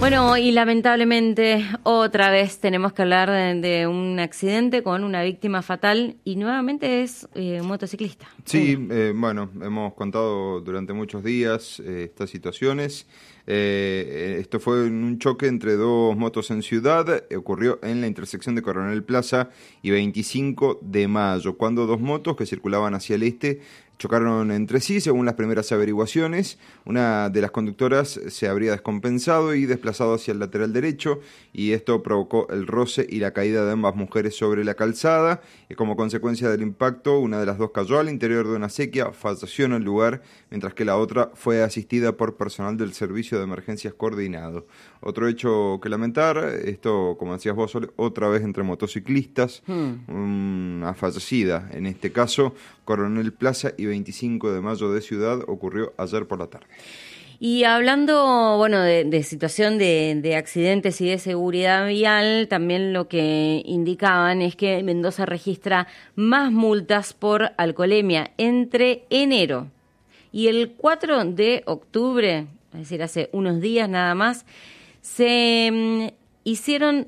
Bueno, y lamentablemente otra vez tenemos que hablar de un accidente con una víctima fatal y nuevamente es un motociclista. Sí, bueno, hemos contado durante muchos días estas situaciones. Esto fue en un choque entre dos motos en Ciudad, ocurrió en la intersección de Coronel Plaza y 25 de Mayo, cuando dos motos que circulaban hacia el este chocaron entre sí, según las primeras averiguaciones. Una de las conductoras se habría descompensado y desplazado hacia el lateral derecho, y esto provocó el roce y la caída de ambas mujeres sobre la calzada. Y como consecuencia del impacto, una de las dos cayó al interior de una acequia, falleció en el lugar, mientras que la otra fue asistida por personal del Servicio de Emergencias Coordinado. Otro hecho que lamentar, esto, como decías vos, otra vez entre motociclistas, una fallecida, en este caso, Coronel Plaza y 25 de Mayo de Ciudad, ocurrió ayer por la tarde. Y hablando, bueno, de situación de accidentes y de seguridad vial, también lo que indicaban es que Mendoza registra más multas por alcoholemia entre enero y el 4 de octubre, es decir, hace unos días nada más, se hicieron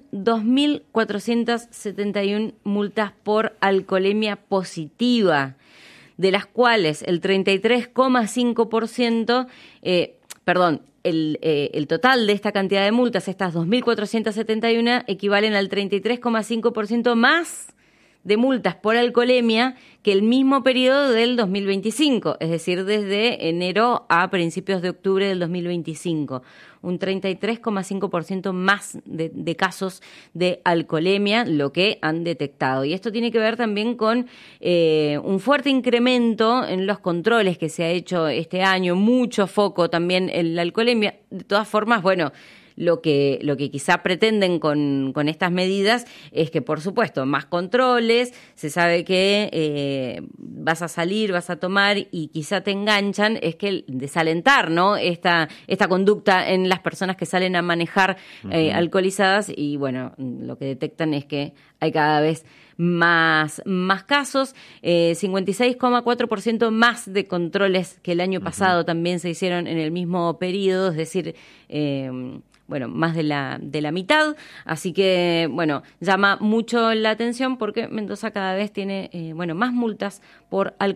2.471 multas por alcoholemia positiva, de las cuales el 33,5%, el total de esta cantidad de multas, estas 2.471, equivalen al 33,5% más de multas por alcoholemia que el mismo periodo del 2025, es decir, desde enero a principios de octubre del 2025. Un 33,5% más de casos de alcoholemia, lo que han detectado. Y esto tiene que ver también con un fuerte incremento en los controles que se ha hecho este año, mucho foco también en la alcoholemia. De todas formas, bueno, lo que quizá pretenden con estas medidas es que, por supuesto, más controles, se sabe que vas a salir, vas a tomar y quizá te enganchan, es que desalentar, ¿no?, esta conducta en las personas que salen a manejar alcoholizadas, y bueno, lo que detectan es que hay cada vez más casos, 56,4% más de controles que el año pasado también se hicieron en el mismo periodo, es decir, más de la mitad. Así que, llama mucho la atención porque Mendoza cada vez tiene, más multas por alcohol.